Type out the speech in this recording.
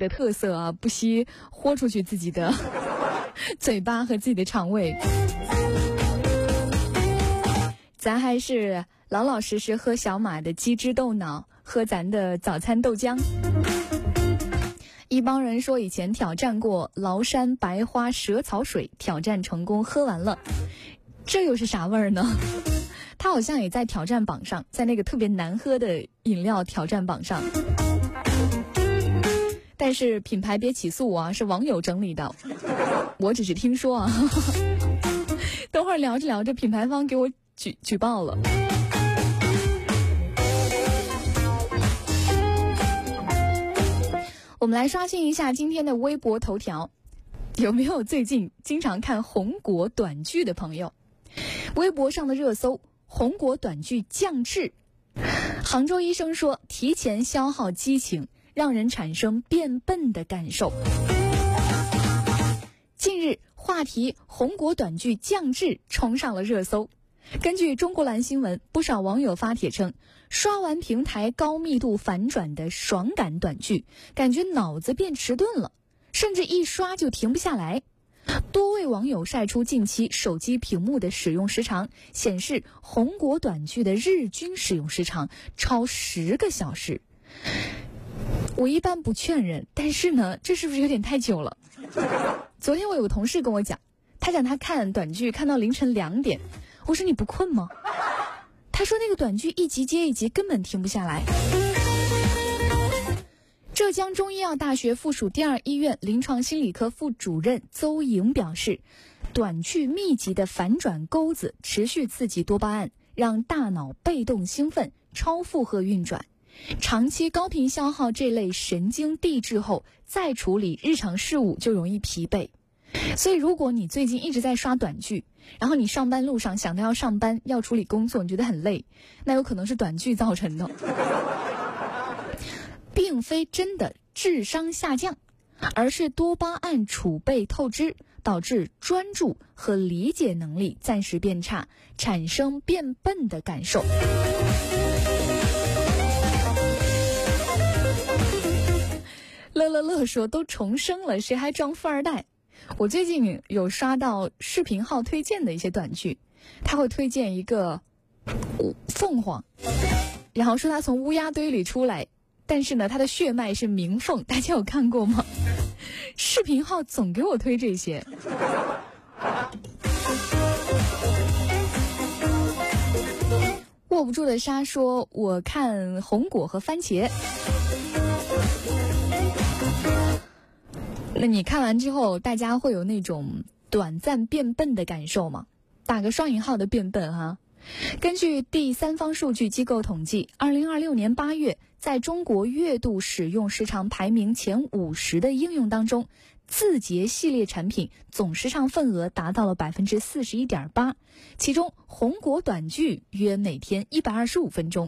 的特色啊，不惜豁出去自己的嘴巴和自己的肠胃。咱还是老老实实喝小马的鸡汁豆脑，喝咱的早餐豆浆。一帮人说以前挑战过崂山白花蛇草水，挑战成功，喝完了，这又是啥味儿呢？他好像也在挑战榜上，在那个特别难喝的饮料挑战榜上。但是品牌别起诉我啊，是网友整理的，我只是听说啊。等会儿聊着聊着，品牌方给我举报了。我们来刷新一下今天的微博头条，有没有最近经常看红果短剧的朋友？微博上的热搜，红果短剧降智。杭州医生说，提前消耗激情，让人产生变笨的感受。近日，话题红果短剧降智冲上了热搜。根据中国蓝新闻，不少网友发帖称，刷完平台高密度反转的爽感短剧，感觉脑子变迟钝了，甚至一刷就停不下来。多位网友晒出近期手机屏幕的使用时长，显示红果短剧的日均使用时长超10个小时。我一般不劝人，但是呢，这是不是有点太久了？昨天我有个同事跟我讲，他讲他看短剧看到凌晨2点，我说你不困吗？他说那个短剧一集接一集，根本停不下来。浙江中医药大学附属第2医院临床心理科副主任邹莹表示，短剧密集的反转钩子持续刺激多巴胺，让大脑被动兴奋，超负荷运转。长期高频消耗这类神经递质后，再处理日常事务就容易疲惫。所以如果你最近一直在刷短剧，然后你上班路上想到要上班要处理工作，你觉得很累，那有可能是短剧造成的。并非真的智商下降，而是多巴胺储备透支，导致专注和理解能力暂时变差，产生变笨的感受。乐乐乐说，都重生了，谁还装富二代？我最近有刷到视频号推荐的一些短剧，他会推荐一个凤凰，然后说他从乌鸦堆里出来，但是呢他的血脉是鸣凤，大家有看过吗？视频号总给我推这些。握不住的沙说，我看红果和番茄。那你看完之后，大家会有那种短暂变笨的感受吗？打个双引号的变笨哈。根据第三方数据机构统计，2026年8月，在中国月度使用时长排名前50的应用当中，字节系列产品总时长份额达到了 41.8%， 其中红果短剧约每天125分钟，